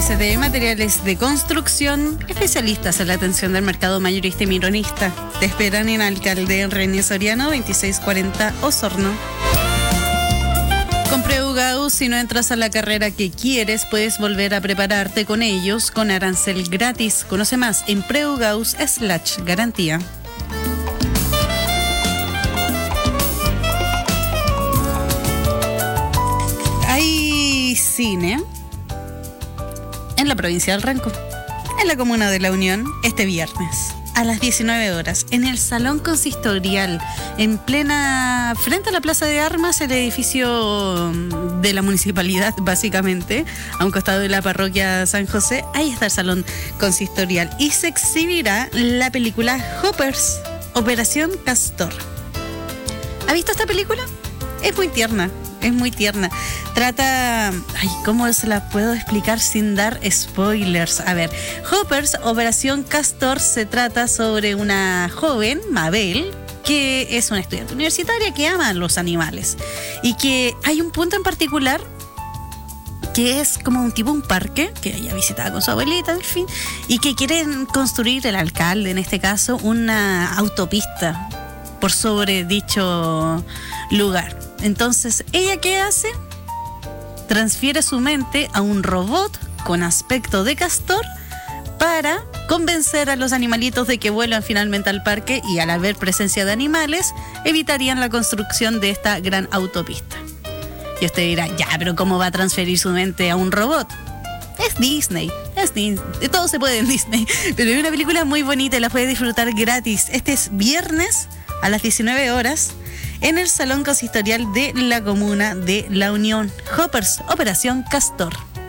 MSD, materiales de construcción, especialistas en la atención del mercado mayorista y minorista. Te esperan en Alcalde René Soriano, 2640 Osorno. Con Preugaus, si no entras a la carrera que quieres, puedes volver a prepararte con ellos con arancel gratis. Conoce más en Preugaus/garantía. Hay cine en la provincia del Ranco, en la comuna de La Unión, este viernes a las 19 horas, en el Salón Consistorial, frente a la Plaza de Armas, el edificio de la municipalidad, básicamente, a un costado de la parroquia San José. Ahí está el Salón Consistorial y se exhibirá la película Hoppers, Operación Castor. ¿Ha visto esta película? Es muy tierna. Es muy tierna. Trata... ¿cómo se la puedo explicar sin dar spoilers? A ver, Hoppers, Operación Castor, se trata sobre una joven, Mabel, que es una estudiante universitaria que ama a los animales. Y que hay un punto en particular que es como un parque, que ella visitaba con su abuelita, en fin, y que quieren construir, el alcalde en este caso, una autopista por sobre dicho lugar. Entonces, ¿ella qué hace? Transfiere su mente a un robot con aspecto de castor para convencer a los animalitos de que vuelvan finalmente al parque y, al haber presencia de animales, evitarían la construcción de esta gran autopista. Y usted dirá, ya, pero ¿cómo va a transferir su mente a un robot? Es Disney, todo se puede en Disney, pero es una película muy bonita y la puede disfrutar gratis. Este es viernes a las 19 horas en el Salón Consistorial de la Comuna de La Unión. Hoppers, Operación Castor.